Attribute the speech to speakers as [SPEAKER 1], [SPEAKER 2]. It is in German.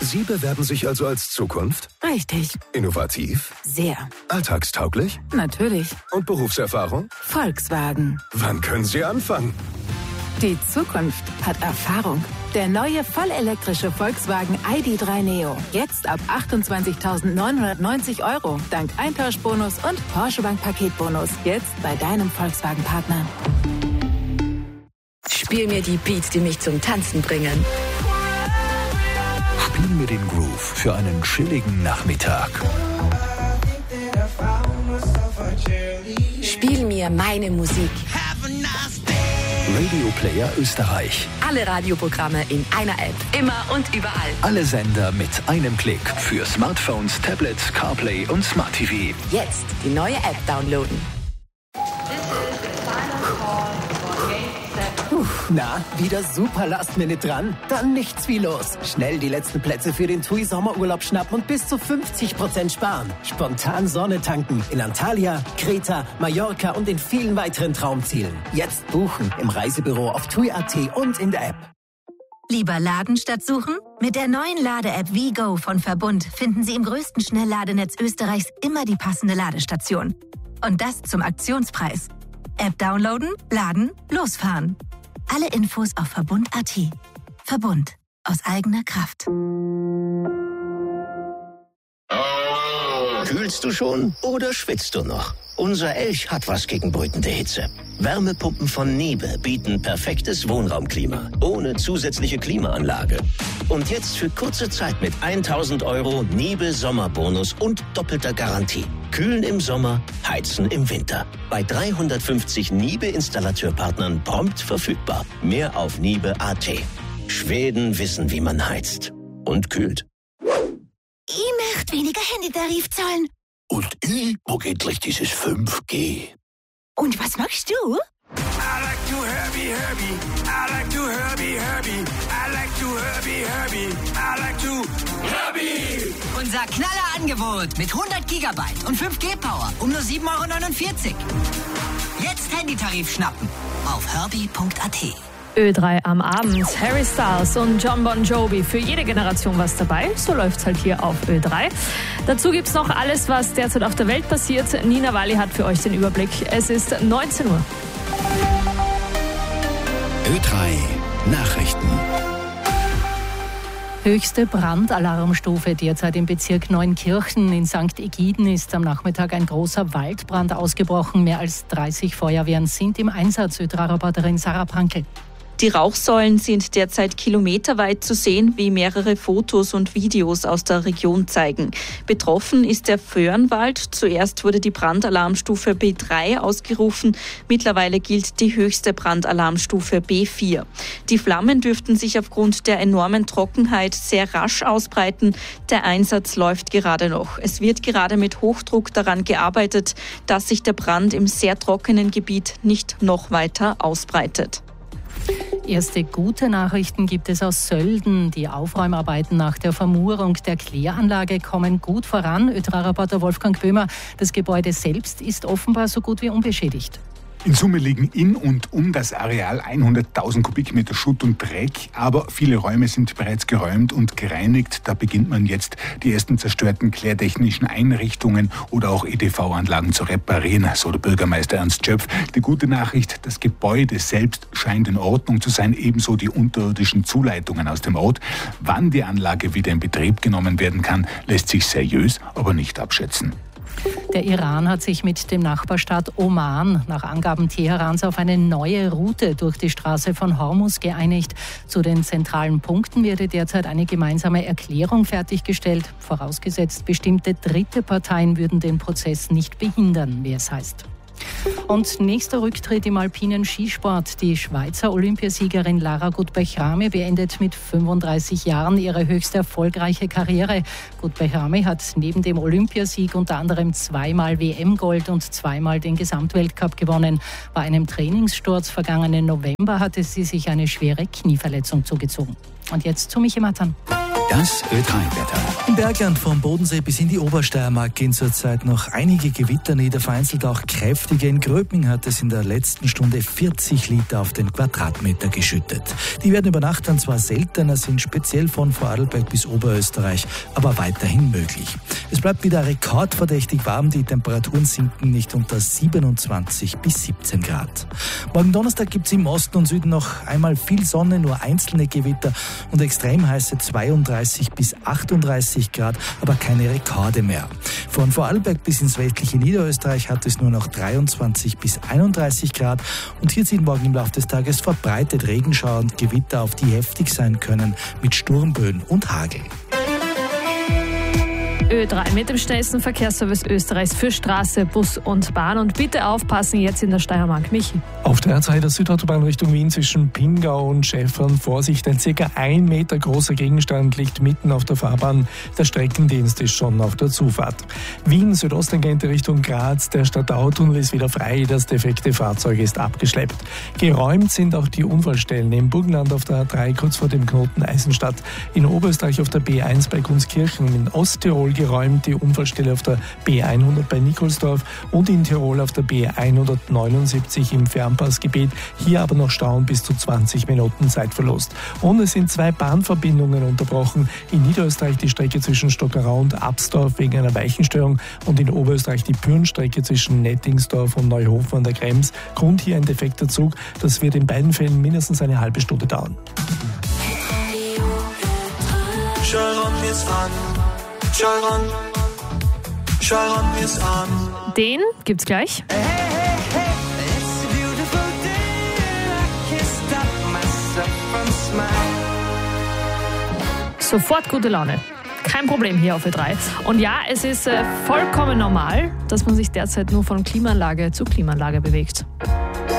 [SPEAKER 1] Sie bewerben sich also als Zukunft?
[SPEAKER 2] Richtig.
[SPEAKER 1] Innovativ?
[SPEAKER 2] Sehr.
[SPEAKER 1] Alltagstauglich?
[SPEAKER 2] Natürlich.
[SPEAKER 1] Und Berufserfahrung?
[SPEAKER 2] Volkswagen.
[SPEAKER 1] Wann können Sie anfangen?
[SPEAKER 2] Die Zukunft hat Erfahrung. Der neue vollelektrische Volkswagen ID.3 Neo. Jetzt ab 28.990 €. Dank Eintauschbonus und Porsche Bank Paketbonus. Jetzt bei deinem Volkswagen-Partner.
[SPEAKER 3] Spiel mir die Beats, die mich zum Tanzen bringen.
[SPEAKER 4] Spiel mir den Groove für einen chilligen Nachmittag.
[SPEAKER 3] Spiel mir meine Musik.
[SPEAKER 4] Radio Player Österreich.
[SPEAKER 3] Alle Radioprogramme in einer App. Immer und überall.
[SPEAKER 4] Alle Sender mit einem Klick. Für Smartphones, Tablets, CarPlay und Smart TV.
[SPEAKER 3] Jetzt die neue App downloaden.
[SPEAKER 5] Na, wieder super Last-Minute dran? Dann nichts wie los. Schnell die letzten Plätze für den TUI Sommerurlaub schnappen und bis zu 50% sparen. Spontan Sonne tanken in Antalya, Kreta, Mallorca und in vielen weiteren Traumzielen. Jetzt buchen im Reisebüro auf TUI.at und in der App.
[SPEAKER 6] Lieber laden statt suchen? Mit der neuen Lade-App WeGo von Verbund finden Sie im größten Schnellladenetz Österreichs immer die passende Ladestation. Und das zum Aktionspreis. App downloaden, laden, losfahren. Alle Infos auf Verbund.at. Verbund. Aus eigener Kraft.
[SPEAKER 7] Kühlst du schon oder schwitzt du noch? Unser Elch hat was gegen brütende Hitze. Wärmepumpen von Nibe bieten perfektes Wohnraumklima, ohne zusätzliche Klimaanlage. Und jetzt für kurze Zeit mit 1.000 € Nibe Sommerbonus und doppelter Garantie. Kühlen im Sommer, heizen im Winter. Bei 350 Nibe-Installateurpartnern prompt verfügbar. Mehr auf Nibe.at. Schweden wissen, wie man heizt. Und kühlt.
[SPEAKER 6] Ich möchte weniger Handytarif zahlen.
[SPEAKER 4] Und ich mag endlich dieses 5G.
[SPEAKER 6] Und was machst du?
[SPEAKER 8] I like to Herbie, Herbie. I like to Herbie, Herbie. I like to Herbie, Herbie. I like to Herbie.
[SPEAKER 9] Unser Knallerangebot mit 100 Gigabyte und 5G-Power um nur 7,49 €. Jetzt Handytarif schnappen auf herbie.at.
[SPEAKER 10] Ö3 am Abend. Harry Styles und Jon Bon Jovi. Für jede Generation was dabei. So läuft's halt hier auf Ö3. Dazu gibt's noch alles, was derzeit auf der Welt passiert. Nina Walli hat für euch den Überblick. Es ist 19 Uhr.
[SPEAKER 4] Ö3 Nachrichten.
[SPEAKER 10] Höchste Brandalarmstufe derzeit im Bezirk Neunkirchen. In St. Egiden ist am Nachmittag ein großer Waldbrand ausgebrochen. Mehr als 30 Feuerwehren sind im Einsatz. Ö3-Reporterin Sarah Prankel.
[SPEAKER 11] Die Rauchsäulen sind derzeit kilometerweit zu sehen, wie mehrere Fotos und Videos aus der Region zeigen. Betroffen ist der Föhrenwald. Zuerst wurde die Brandalarmstufe B3 ausgerufen. Mittlerweile gilt die höchste Brandalarmstufe B4. Die Flammen dürften sich aufgrund der enormen Trockenheit sehr rasch ausbreiten. Der Einsatz läuft gerade noch. Es wird gerade mit Hochdruck daran gearbeitet, dass sich der Brand im sehr trockenen Gebiet nicht noch weiter ausbreitet.
[SPEAKER 10] Erste gute Nachrichten gibt es aus Sölden. Die Aufräumarbeiten nach der Vermurung der Kläranlage kommen gut voran. Ö3-Reporter Wolfgang Böhmer, das Gebäude selbst ist offenbar so gut wie unbeschädigt.
[SPEAKER 12] In Summe liegen in und um das Areal 100.000 Kubikmeter Schutt und Dreck, aber viele Räume sind bereits geräumt und gereinigt. Da beginnt man jetzt, die ersten zerstörten klärtechnischen Einrichtungen oder auch EDV-Anlagen zu reparieren, so der Bürgermeister Ernst Schöpf. Die gute Nachricht, das Gebäude selbst scheint in Ordnung zu sein, ebenso die unterirdischen Zuleitungen aus dem Ort. Wann die Anlage wieder in Betrieb genommen werden kann, lässt sich seriös, aber nicht abschätzen.
[SPEAKER 10] Der Iran hat sich mit dem Nachbarstaat Oman nach Angaben Teherans auf eine neue Route durch die Straße von Hormuz geeinigt. Zu den zentralen Punkten werde derzeit eine gemeinsame Erklärung fertiggestellt. Vorausgesetzt, bestimmte dritte Parteien würden den Prozess nicht behindern, wie es heißt. Und nächster Rücktritt im alpinen Skisport. Die Schweizer Olympiasiegerin Lara Gut-Bechramy beendet mit 35 Jahren ihre höchst erfolgreiche Karriere. Gut-Bechramy hat neben dem Olympiasieg unter anderem zweimal WM-Gold und zweimal den Gesamtweltcup gewonnen. Bei einem Trainingssturz vergangenen November hatte sie sich eine schwere Knieverletzung zugezogen. Und jetzt zu Michi Matan.
[SPEAKER 4] Das Ö3-Wetter.
[SPEAKER 13] Im Bergland vom Bodensee bis in die Obersteiermark gehen zurzeit noch einige Gewitter nieder, vereinzelt auch kräftige. In Gröbming hat es in der letzten Stunde 40 Liter auf den Quadratmeter geschüttet. Die werden über Nacht dann zwar seltener, sind speziell von Vorarlberg bis Oberösterreich aber weiterhin möglich. Es bleibt wieder rekordverdächtig warm, die Temperaturen sinken nicht unter 27 bis 17 Grad. Morgen Donnerstag gibt es im Osten und Süden noch einmal viel Sonne, nur einzelne Gewitter und extrem heiße 32 bis 38 Grad, aber keine Rekorde mehr. Von Vorarlberg bis ins westliche Niederösterreich hat es nur noch 23 bis 31 Grad und hier ziehen morgen im Laufe des Tages verbreitet Regenschauer und Gewitter auf, die heftig sein können mit Sturmböen und Hagel.
[SPEAKER 14] Ö3 mit dem schnellsten Verkehrsservice Österreichs für Straße, Bus und Bahn. Und bitte aufpassen, jetzt in der Steiermark. Michi.
[SPEAKER 15] Auf der R2 der Südautobahn Richtung Wien zwischen Pingau und Schäfern. Vorsicht, ein ca. 1 Meter großer Gegenstand liegt mitten auf der Fahrbahn. Der Streckendienst ist schon auf der Zufahrt. Wien südostangente Richtung Graz. Der Stadtautunnel ist wieder frei. Das defekte Fahrzeug ist abgeschleppt. Geräumt sind auch die Unfallstellen im Burgenland auf der A3 kurz vor dem Knoten Eisenstadt. In Oberösterreich auf der B1 bei Gunskirchen. In Osttirol geräumt die Unfallstelle auf der B100 bei Nikolsdorf und in Tirol auf der B179 im Fernpassgebiet. Hier aber noch Stauen bis zu 20 Minuten Zeitverlust. Und es sind 2 Bahnverbindungen unterbrochen. In Niederösterreich die Strecke zwischen Stockerau und Absdorf wegen einer Weichenstörung und in Oberösterreich die Pürnstrecke zwischen Nettingsdorf und Neuhofen an der Krems. Grund hier ein defekter Zug. Das wird in beiden Fällen mindestens eine halbe Stunde dauern.
[SPEAKER 14] Sharon ist an. Den gibt's gleich. Sofort gute Laune. Kein Problem hier auf Ö3. Und ja, es ist vollkommen normal, dass man sich derzeit nur von Klimaanlage zu Klimaanlage bewegt.